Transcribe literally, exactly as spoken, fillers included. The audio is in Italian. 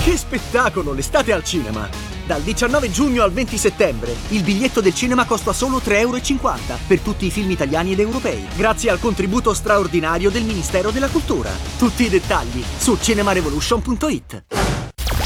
Che spettacolo, l'estate al cinema! Dal diciannove giugno al venti settembre, il biglietto del cinema costa solo tre e cinquanta euro per tutti i film italiani ed europei, grazie al contributo straordinario del Ministero della Cultura. Tutti i dettagli su cinema revolution punto it.